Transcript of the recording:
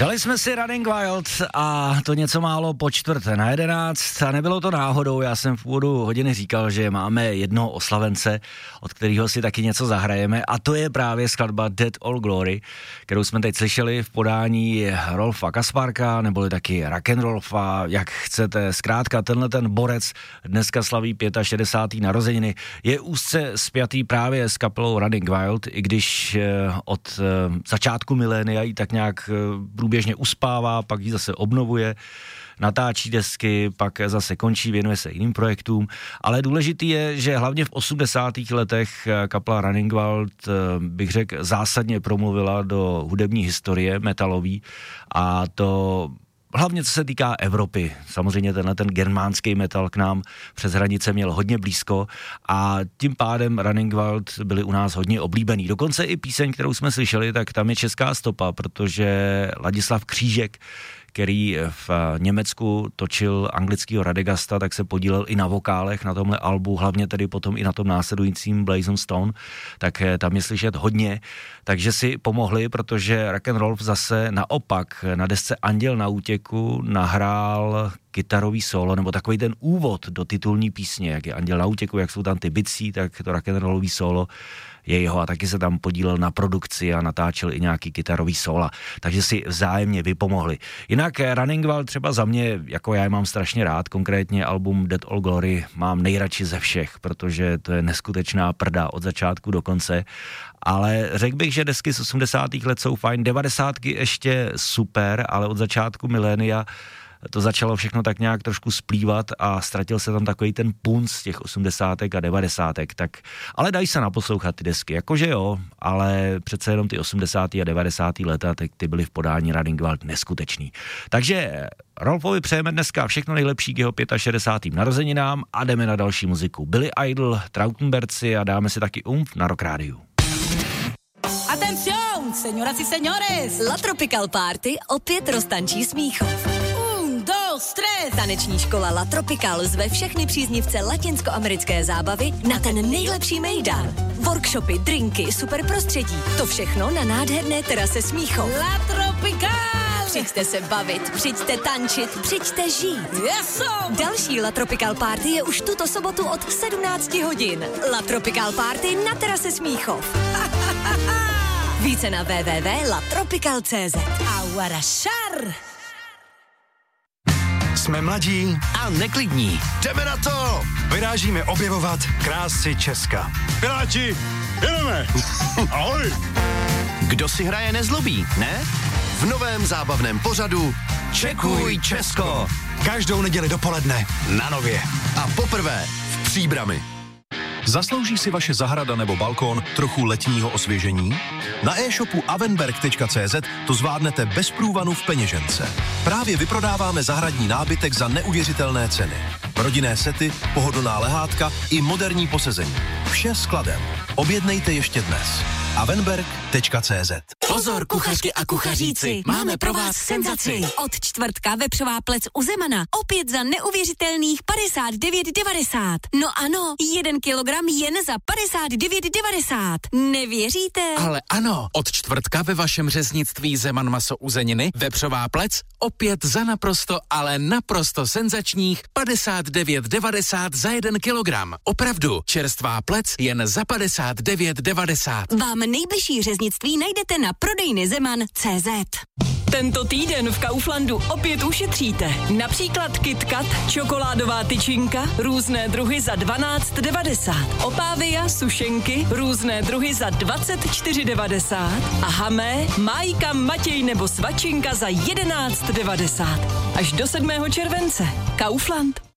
Dali jsme si Running Wild a to něco málo po 10:45 a nebylo to náhodou, já jsem v úvodu hodiny říkal, že máme jednoho oslavence, od kterého si taky něco zahrajeme a to je právě skladba Dead Old Glory, kterou jsme teď slyšeli v podání Rolfa Kaspárka, neboli taky Rock'n'Rolfa, jak chcete. Zkrátka tenhle ten borec dneska slaví 65. narozeniny, je úzce spjatý právě s kapelou Running Wild, i když od začátku milénia jí tak nějak průběžně uspává, pak ji zase obnovuje, natáčí desky, pak zase končí, věnuje se jiným projektům, ale důležitý je, že hlavně v 80. letech kapela Running Wild, bych řekl, zásadně promluvila do hudební historie metalový a to hlavně co se týká Evropy. Samozřejmě ten germánský metal k nám přes hranice měl hodně blízko a tím pádem Running Wild byli u nás hodně oblíbený. Dokonce i píseň, kterou jsme slyšeli, tak tam je česká stopa, protože Ladislav Křížek, který v Německu točil anglického Radegasta, tak se podílel i na vokálech na tomhle albu, hlavně tedy potom i na tom následujícím Blazing Stone, tak tam je slyšet hodně, takže si pomohli, protože Rock'n'Roll zase naopak na desce Anděl na útěku nahrál kytarový solo, nebo takový ten úvod do titulní písně, jak je Anděl na útěku, jak jsou tam ty bicí, tak to rock'n'rollový solo je jeho a taky se tam podílel na produkci a natáčel i nějaký kytarový sóla, takže si vzájemně vypomohli. Jinak Running Wild třeba za mě, jako já je mám strašně rád, konkrétně album Dead Old Glory mám nejradši ze všech, protože to je neskutečná prda od začátku do konce, ale řekl bych, že desky z 80. let jsou fajn, 90. ještě super, ale od začátku milénia to začalo všechno tak nějak trošku splývat a ztratil se tam takový ten punc těch 80. a 90. tak, ale dají se naposlouchat ty desky, jakože jo, ale přece jenom ty 80. a 90. leta, tak ty byly v podání Running Wild neskutečný. Takže Rolfovi přejeme dneska všechno nejlepší k jeho 65. narozeninám a jdeme na další muziku. Billy Idol, Trautenberci a dáme si taky na Rock Radio. Atención, señoras y señores! La Tropical Party opět roztančí Smíchov. Taneční škola La Tropical zve všechny příznivce latinskoamerické zábavy na ten nejlepší mejdan. Workshopy, drinky, super prostředí. To všechno na nádherné terase Smíchov. La Tropical! Přijďte se bavit, přijďte tančit, přijďte žít. Yeso! Další La Tropical Party je už tuto sobotu od 17 hodin. La Tropical Party na terase Smíchov. Více na www.latropical.cz. Aguarašar! Jsme mladí a neklidní. Jdeme na to! Vyrážíme objevovat krásy Česka. Piráti, jedeme! Ahoj! Kdo si hraje nezlobí, ne? V novém zábavném pořadu Čekuj Česko. Každou neděli dopoledne na Nově. A poprvé v Příbrami. Zaslouží si vaše zahrada nebo balkón trochu letního osvěžení? Na e-shopu avenberg.cz to zvládnete bez průvanu v peněžence. Právě vyprodáváme zahradní nábytek za neuvěřitelné ceny. Rodinné sety, pohodlná lehátka i moderní posezení. Vše skladem. Objednejte ještě dnes. avenberg.cz. Pozor, kuchařky a kuchaříci, máme pro vás senzaci. Od čtvrtka vepřová plec u Zemana. Opět za neuvěřitelných 59,90. No ano, 1 kilogram jen za 59,90. Nevěříte? Ale ano, od čtvrtka ve vašem řeznictví Zeman maso uzeniny vepřová plec opět za naprosto, ale naprosto senzačních 59,90 za 1 kilogram. Opravdu, čerstvá plec jen za 59,90. Vám nejbližší řeznictví najdete na prodejny Zeman.cz. Tento týden v Kauflandu opět ušetříte. Například KitKat, čokoládová tyčinka, různé druhy za 12,90. Opávia, sušenky, různé druhy za 24,90. A Hamé, Májka, Matěj nebo Svačinka za 11,90. Až do 7. července. Kaufland.